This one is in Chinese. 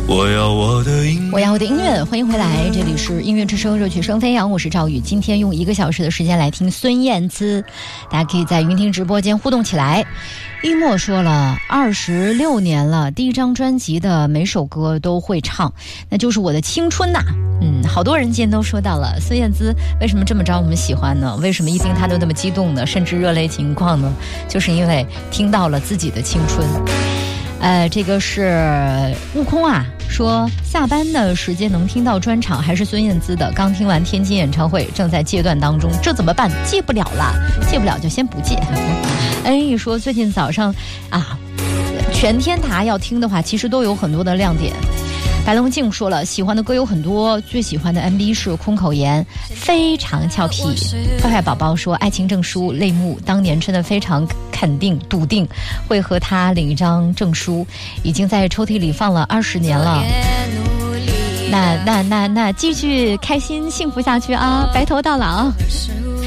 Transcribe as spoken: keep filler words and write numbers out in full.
我要我的音乐， 我要我的音乐，欢迎回来，这里是音乐之声，热曲声飞扬，我是赵宇。今天用一个小时的时间来听孙燕姿，大家可以在云听直播间互动起来。一墨说了，二十六年了，第一张专辑的每首歌都会唱，那就是我的青春呐、啊。嗯，好多人今天都说到了孙燕姿为什么这么招我们喜欢呢？为什么一听她都那么激动呢？甚至热泪盈眶呢？就是因为听到了自己的青春。呃，这个是悟空啊，说下班的时间能听到专场还是孙燕姿的，刚听完天津演唱会，正在戒断当中，这怎么办？戒不了了，戒不了就先不戒。恩义说最近早上啊，全天塔要听的话，其实都有很多的亮点。白龙镜说了，喜欢的歌有很多，最喜欢的 M V 是空口言，非常俏皮。坏坏宝宝说，爱情证书泪目，当年真的非常肯定笃定会和他领一张证书，已经在抽屉里放了二十年了。那那那那继续开心幸福下去啊，白头到老。